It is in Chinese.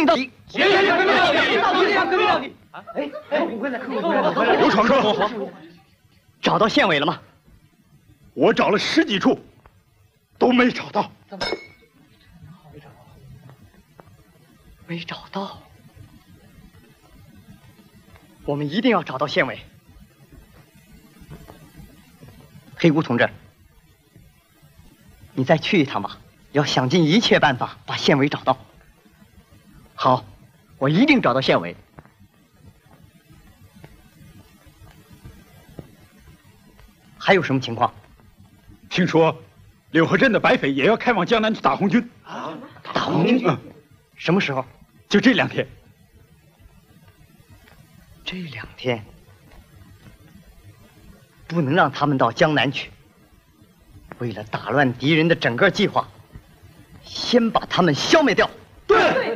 命到底！ 革命到底！革命到底！ 刘闯车， 找到县委了吗？ 我找了10几处，都没找到。 没找到。我们一定要找到县委。黑姑同志，你再去一趟吧，要想尽一切办法把县委找到。好，我一定找到县委。还有什么情况？ 听说柳河镇的白匪也要开往江南去打红军。 啊，打红军？什么时候？ 就这2天。 这2天不能让他们到江南去。为了打乱敌人的整个计划，先把他们消灭掉。 对。